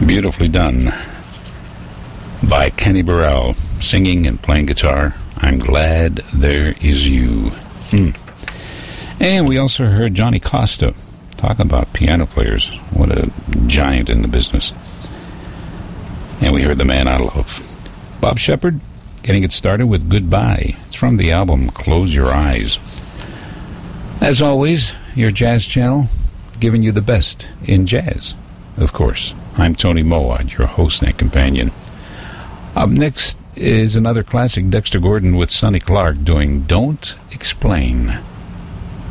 Beautifully done by Kenny Burrell, singing and playing guitar. I'm Glad There Is You. And we also heard Johnny Costa talk about piano players. What a giant in the business. And we heard The Man I Love. Bob Shepard getting it started with Goodbye. It's from the album Close Your Eyes. As always, your jazz channel, giving you the best in jazz, of course. I'm Tony Mowat, your host and companion. Up next is another classic, Dexter Gordon with Sonny Clark doing Don't Explain.